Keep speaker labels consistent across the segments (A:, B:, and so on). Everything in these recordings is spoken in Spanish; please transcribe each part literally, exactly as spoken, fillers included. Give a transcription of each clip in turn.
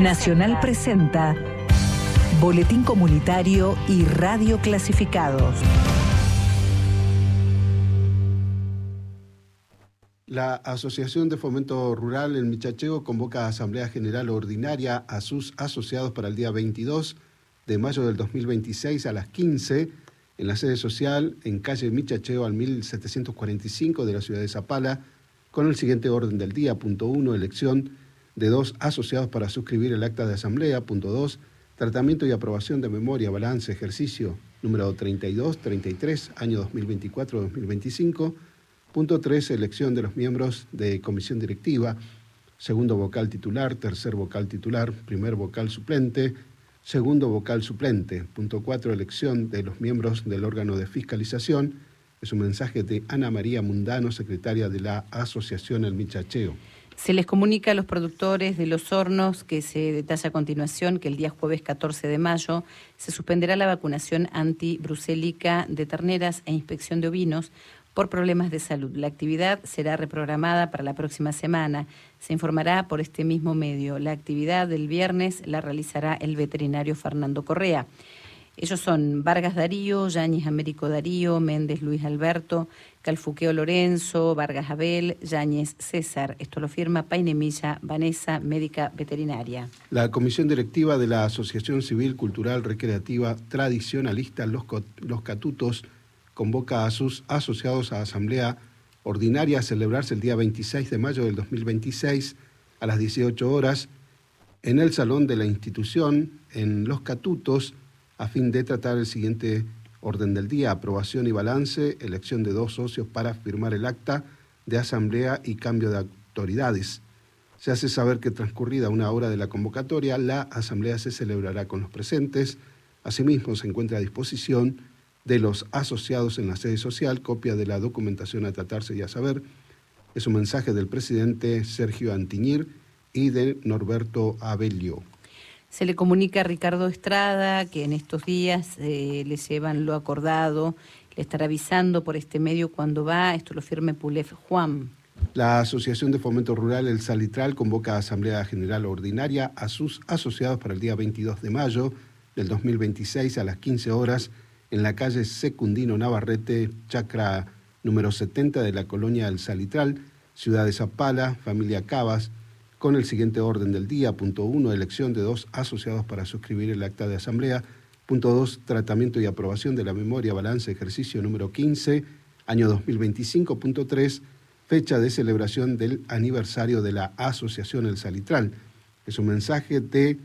A: Nacional presenta Boletín Comunitario y Radio Clasificados.
B: La Asociación de Fomento Rural en Michachego convoca a Asamblea General Ordinaria a sus asociados para el día veintidós de mayo del dos mil veintiséis a las quince en la sede social en calle Michachego al mil setecientos cuarenta y cinco de la ciudad de Zapala, con el siguiente orden del día. Punto uno, elección de dos asociados para suscribir el acta de asamblea. Punto dos, tratamiento y aprobación de memoria, balance, ejercicio número treinta y dos, treinta y tres, año dos mil veinticuatro a dos mil veinticinco. Punto tres, elección de los miembros de comisión directiva, segundo vocal titular, tercer vocal titular, primer vocal suplente, segundo vocal suplente. Punto cuatro, elección de los miembros del órgano de fiscalización. Es un mensaje de Ana María Mundano, secretaria de la Asociación El Michacheo.
C: Se les comunica a los productores de los hornos, que se detalla a continuación, que el día jueves catorce de mayo se suspenderá la vacunación antibrucélica de terneras e inspección de ovinos por problemas de salud. La actividad será reprogramada para la próxima semana. Se informará por este mismo medio. La actividad del viernes la realizará el veterinario Fernando Correa. Ellos son Vargas Darío, Yáñez Américo Darío, Méndez Luis Alberto, Calfuqueo Lorenzo, Vargas Abel, Yáñez César. Esto lo firma Painemilla Vanessa, médica veterinaria.
B: La Comisión Directiva de la Asociación Civil Cultural Recreativa Tradicionalista Los, Los Catutos convoca a sus asociados a Asamblea Ordinaria a celebrarse el día veintiséis de mayo del dos mil veintiséis a las dieciocho horas en el Salón de la Institución en Los Catutos, a fin de tratar el siguiente orden del día: aprobación y balance, elección de dos socios para firmar el acta de asamblea y cambio de autoridades. Se hace saber que transcurrida una hora de la convocatoria, la asamblea se celebrará con los presentes. Asimismo, se encuentra a disposición de los asociados en la sede social copia de la documentación a tratarse y a saber. Es un mensaje del presidente Sergio Antiñir y de Norberto Abelio.
C: Se le comunica a Ricardo Estrada que en estos días eh, le llevan lo acordado, le estará avisando por este medio cuando va. Esto lo firme Pulef Juan.
B: La Asociación de Fomento Rural El Salitral convoca a Asamblea General Ordinaria a sus asociados para el día veintidós de mayo del dos mil veintiséis a las quince horas en la calle Secundino Navarrete, chacra número setenta de la colonia El Salitral, ciudad de Zapala, familia Cabas, con el siguiente orden del día. Punto uno, elección de dos asociados para suscribir el acta de asamblea. Punto dos, tratamiento y aprobación de la memoria, balance, ejercicio número quince, año dos mil veinticinco. Punto tres, fecha de celebración del aniversario de la Asociación El Salitral. Es un mensaje de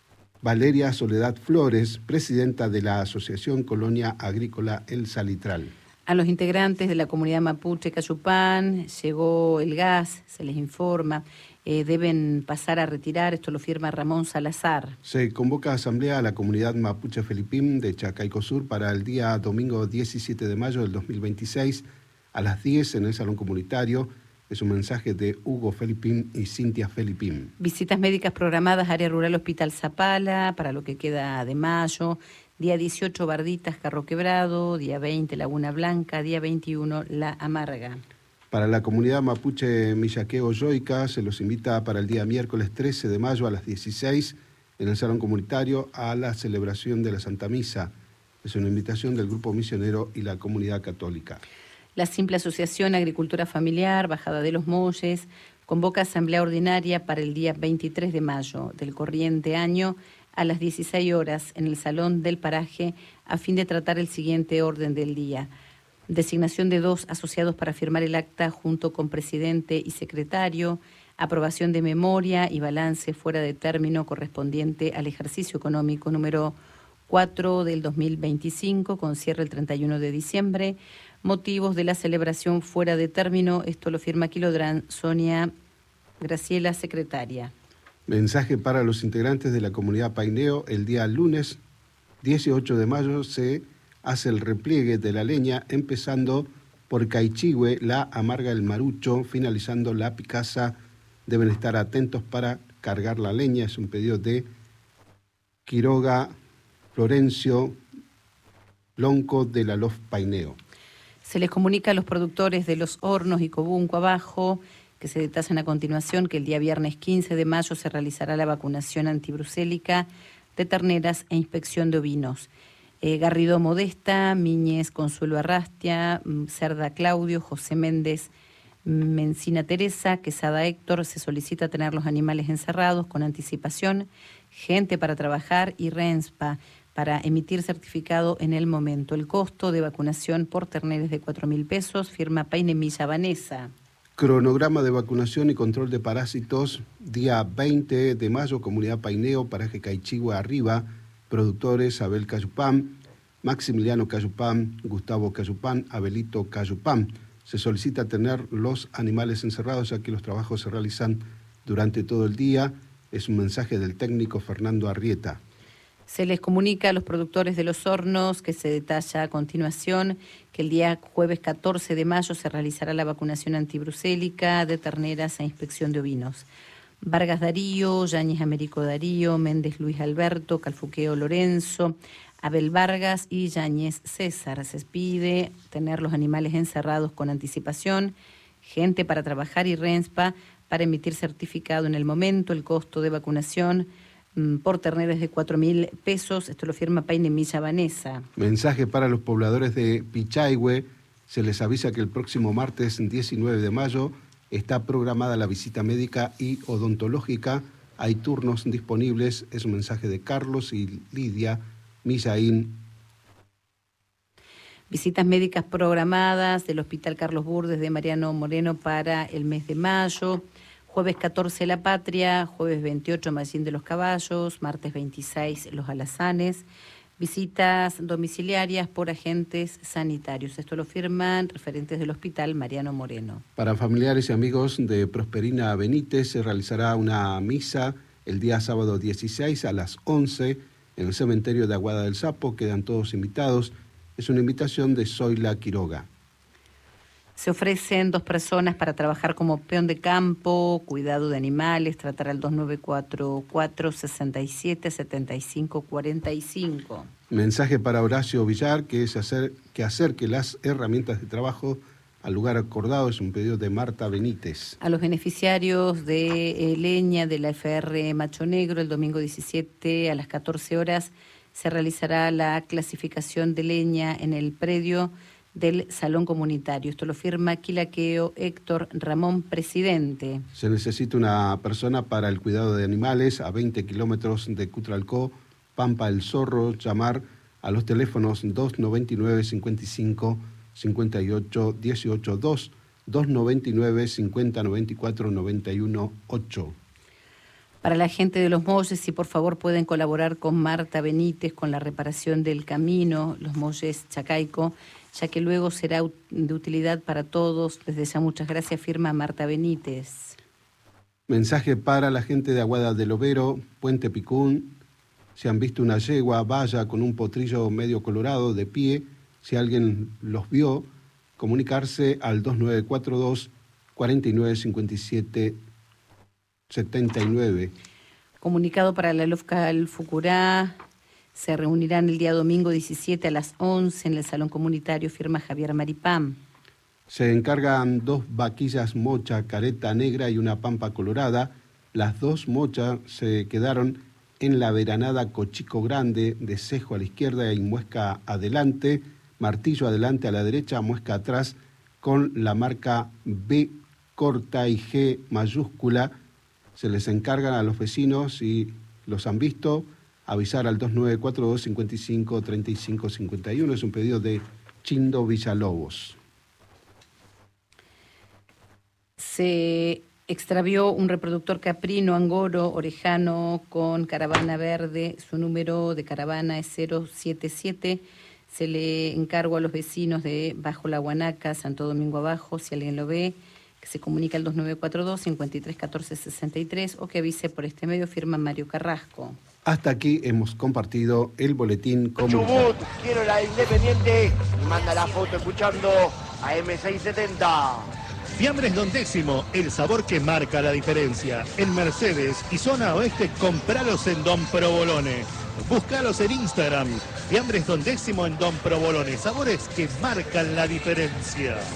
B: Valeria Soledad Flores, presidenta de la Asociación Colonia Agrícola El Salitral.
C: A los integrantes de la comunidad mapuche Cayupán llegó el gas, se les informa, eh, deben pasar a retirar. Esto lo firma Ramón Salazar.
B: Se convoca a asamblea a la comunidad mapuche Felipim de Chacaico Sur para el día domingo diecisiete de mayo del dos mil veintiséis a las diez en el Salón Comunitario. Es un mensaje de Hugo Felipim y Cintia Felipim.
C: Visitas médicas programadas, área rural Hospital Zapala, para lo que queda de mayo. Día dieciocho, Barditas, Carro Quebrado. Día veinte, Laguna Blanca. Día veintiuno, La Amarga.
B: Para la comunidad mapuche Millaqueo Yoica se los invita para el día miércoles trece de mayo a las dieciséis en el Salón Comunitario a la celebración de la Santa Misa. Es una invitación del Grupo Misionero y la Comunidad Católica.
C: La Simple Asociación Agricultura Familiar, Bajada de los Molles, convoca asamblea ordinaria para el día veintitrés de mayo del corriente año a las dieciséis horas en el Salón del Paraje a fin de tratar el siguiente orden del día: designación de dos asociados para firmar el acta junto con presidente y secretario, aprobación de memoria y balance fuera de término correspondiente al ejercicio económico número cuatro del dos mil veinticinco con cierre el treinta y uno de diciembre, motivos de la celebración fuera de término. Esto lo firma Quilodrán Sonia Graciela, secretaria.
B: Mensaje para los integrantes de la comunidad Paineo: el día lunes dieciocho de mayo se hace el repliegue de la leña, empezando por Caichigüe, La Amarga, El Marucho, finalizando La Picasa. Deben estar atentos para cargar la leña. Es un pedido de Quiroga Florencio Lonco de la Lof Paineo.
C: Se les comunica a los productores de los hornos y Cobunco Abajo que se detallan a continuación que el día viernes quince de mayo se realizará la vacunación antibrucélica de terneras e inspección de ovinos. Eh, Garrido Modesta, Miñez Consuelo Arrastia, Cerda Claudio, José Méndez, Mencina Teresa, Quesada Héctor. Se solicita tener los animales encerrados con anticipación, gente para trabajar y RENSPA para emitir certificado en el momento. El costo de vacunación por terneras de cuatro mil pesos, firma Painemilla Vanessa.
B: Cronograma de vacunación y control de parásitos, día veinte de mayo, Comunidad Paineo, Paraje Caichigua Arriba, productores Abel Cayupán, Maximiliano Cayupán, Gustavo Cayupán, Abelito Cayupán. Se solicita tener los animales encerrados ya que los trabajos se realizan durante todo el día. Es un mensaje del técnico Fernando Arrieta.
C: Se les comunica a los productores de Los Hornos, que se detalla a continuación, que el día jueves catorce de mayo se realizará la vacunación antibrucélica de terneras e inspección de ovinos. Vargas Darío, Yáñez Américo Darío, Méndez Luis Alberto, Calfuqueo Lorenzo, Abel Vargas y Yáñez César. Se pide tener los animales encerrados con anticipación, gente para trabajar y RENSPA para emitir certificado en el momento. El costo de vacunación por terneras de cuatro mil pesos, esto lo firma Painemilla Vanessa.
B: Mensaje para los pobladores de Pichahue, se les avisa que el próximo martes diecinueve de mayo está programada la visita médica y odontológica, hay turnos disponibles, es un mensaje de Carlos y Lidia Millaín.
C: Visitas médicas programadas del Hospital Carlos Burdes de Mariano Moreno para el mes de mayo. Jueves catorce La Patria, jueves veintiocho Mallín de los Caballos, martes veintiséis Los Alazanes. Visitas domiciliarias por agentes sanitarios. Esto lo firman referentes del Hospital Mariano Moreno.
B: Para familiares y amigos de Prosperina Benítez se realizará una misa el día sábado dieciséis a las once en el cementerio de Aguada del Sapo. Quedan todos invitados. Es una invitación de Zoila Quiroga.
C: Se ofrecen dos personas para trabajar como peón de campo, cuidado de animales, tratar al dos nueve cuatro cuatro, seis siete, siete cinco cuatro cinco.
B: Mensaje para Horacio Villar, que es hacer, que acerque las herramientas de trabajo al lugar acordado. Es un pedido de Marta Benítez.
C: A los beneficiarios de eh, leña de la F R Macho Negro, el domingo diecisiete a las catorce horas se realizará la clasificación de leña en el predio del Salón Comunitario. Esto lo firma Quilaqueo Héctor Ramón, presidente.
B: Se necesita una persona para el cuidado de animales a veinte kilómetros de Cutralcó, Pampa el Zorro. Llamar a los teléfonos dos noventa y nueve, cincuenta y cinco, cincuenta y ocho, dieciocho, dos, dos noventa y nueve, cincuenta, noventa y cuatro, noventa y uno, ocho.
C: Para la gente de Los Molles, si por favor pueden colaborar con Marta Benítez con la reparación del camino, Los Molles Chacaico, ya que luego será de utilidad para todos. Desde ya muchas gracias, firma Marta Benítez.
B: Mensaje para la gente de Aguada del Overo, Puente Picún. Si han visto una yegua, vaya con un potrillo medio colorado de pie. Si alguien los vio, comunicarse al dos nueve cuatro dos, cuarenta y nueve, cincuenta y siete, setenta y nueve.
C: Comunicado para la Lofcal Fucurá. Se reunirán el día domingo diecisiete a las once en el Salón Comunitario, firma Javier Maripán.
B: Se encargan dos vaquillas mocha, careta negra y una pampa colorada. Las dos mochas se quedaron en la veranada Cochico Grande, de cejo a la izquierda y muesca adelante, martillo adelante a la derecha, muesca atrás, con la marca B corta y G mayúscula. Se les encargan a los vecinos, si los han visto, avisar al dos nueve cuatro dos, cincuenta y cinco, treinta y cinco, cincuenta y uno. Es un pedido de Chindo Villalobos.
C: Se extravió un reproductor caprino angoro orejano con caravana verde. Su número de caravana es cero siete siete. Se le encargó a los vecinos de Bajo la Guanaca, Santo Domingo Abajo, si alguien lo ve, que se comunica al dos nueve cuatro dos, cincuenta y tres, catorce, sesenta y tres o que avise por este medio, firma Mario Carrasco.
B: Hasta aquí hemos compartido el boletín comunitario.
D: Chubut, quiero la Independiente y manda la foto escuchando a eme seiscientos setenta.
E: Fiambres Don Décimo, el sabor que marca la diferencia. En Mercedes y zona oeste, compralos en Don Provolone. Búscalos en Instagram. Fiambres Don Décimo en Don Provolone. Sabores que marcan la diferencia.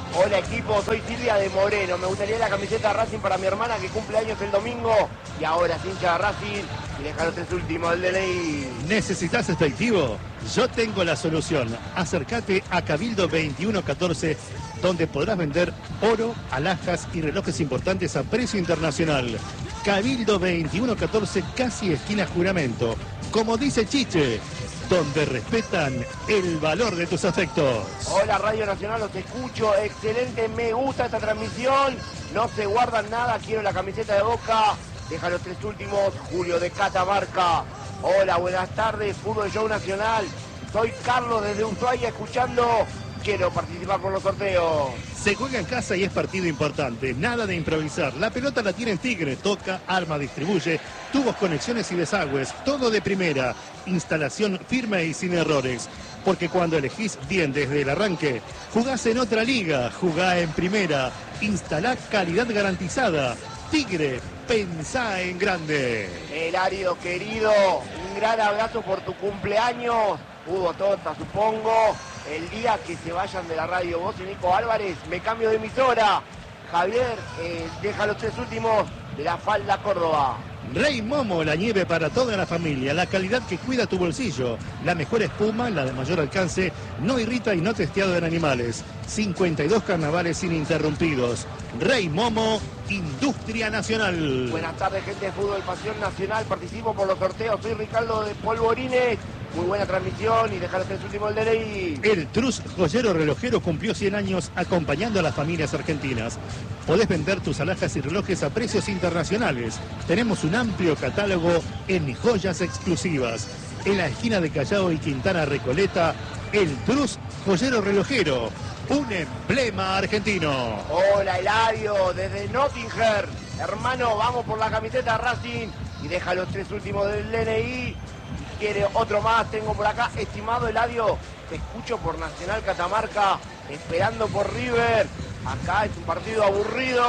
D: Hola equipo, soy Silvia de Moreno. Me gustaría la camiseta de Racing para mi hermana que cumple años el domingo. Y ahora es hincha de Racing y deja los tres últimos del D N I.
E: ¿Necesitas efectivo? Yo tengo la solución. Acércate a Cabildo veintiuno catorce, donde podrás vender oro, alhajas y relojes importantes a precio internacional. Cabildo veintiuno catorce, casi esquina Juramento. Como dice Chiche, donde respetan el valor de tus afectos.
D: Hola Radio Nacional, los escucho, excelente, me gusta esta transmisión, no se guardan nada, quiero la camiseta de Boca, deja los tres últimos, Julio de Catamarca. Hola, buenas tardes, Fútbol Show Nacional, soy Carlos desde Ushuaia escuchando, quiero participar por los sorteos.
E: Se juega en casa y es partido importante, nada de improvisar. La pelota la tiene Tigre, toca, arma, distribuye, tubos, conexiones y desagües, todo de primera. Instalación firme y sin errores. Porque cuando elegís bien desde el arranque, jugás en otra liga, jugá en primera. Instalá calidad garantizada. Tigre, pensá en grande.
D: Elario querido, un gran abrazo por tu cumpleaños. Hugo Tota, supongo. El día que se vayan de la radio vos y Nico Álvarez, me cambio de emisora. Javier, eh, deja los tres últimos de la Falda Córdoba.
E: Rey Momo, la nieve para toda la familia, la calidad que cuida tu bolsillo, la mejor espuma, la de mayor alcance, no irrita y no testeado en animales. cincuenta y dos carnavales ininterrumpidos. Rey Momo, Industria Nacional.
D: Buenas tardes, gente de Fútbol Pasión Nacional, participo por los sorteos, soy Ricardo de Polvorines. Muy buena transmisión y dejar los tres últimos del D N I.
E: El Trus Joyero Relojero cumplió cien años acompañando a las familias argentinas. Podés vender tus alhajas y relojes a precios internacionales. Tenemos un amplio catálogo en joyas exclusivas. En la esquina de Callao y Quintana Recoleta, el Trus Joyero Relojero, un emblema argentino.
D: Hola Eladio, desde Nottingham. Hermano, vamos por la camiseta Racing y deja los tres últimos del D N I. Quiere otro más, tengo por acá, estimado Eladio, te escucho por Nacional Catamarca, esperando por River, acá es un partido aburrido,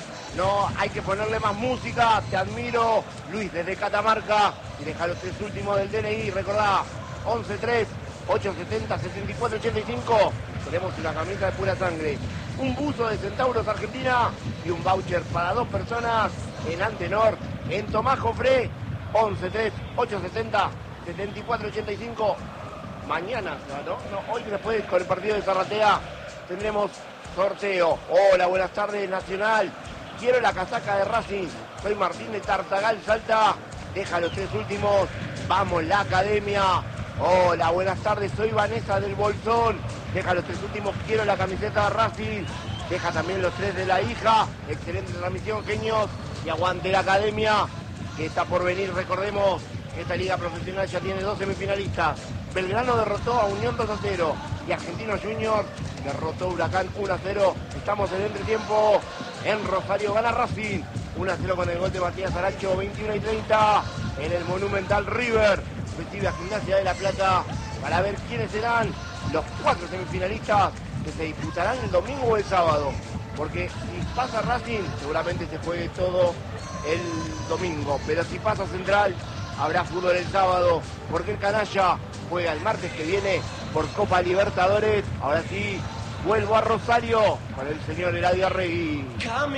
D: no, hay que ponerle más música, te admiro, Luis desde Catamarca, y deja los tres últimos del D N I, recordá, once tres, ochocientos setenta, setenta y cuatro ochenta y cinco, tenemos una camisa de pura sangre, un buzo de Centauros Argentina y un voucher para dos personas en Antenor, en Tomás Jofré, once tres, ochocientos setenta, setenta y cuatro ochenta y cinco. Mañana, ¿no? No, hoy después con el partido de Zarratea tendremos sorteo. Hola, buenas tardes Nacional. Quiero la casaca de Racing. Soy Martín de Tartagal, Salta. Deja los tres últimos. Vamos, la academia. Hola, buenas tardes. Soy Vanessa del Bolsón. Deja los tres últimos. Quiero la camiseta de Racing. Deja también los tres de la hija. Excelente transmisión, genios. Y aguante la academia, que está por venir, recordemos. Esta liga profesional ya tiene dos semifinalistas. Belgrano derrotó a Unión dos a cero y Argentinos Juniors derrotó a Huracán uno a cero. Estamos en el entretiempo. En Rosario gana Racing uno a cero con el gol de Matías Aracho, veintiuno y treinta. En el Monumental River recibe a Gimnasia de La Plata para ver quiénes serán los cuatro semifinalistas que se disputarán el domingo o el sábado. Porque si pasa Racing, seguramente se juegue todo el domingo. Pero si pasa Central, habrá fútbol el sábado, porque el canalla juega el martes que viene por Copa Libertadores. Ahora sí, vuelvo a Rosario con el señor Eladio Arregui.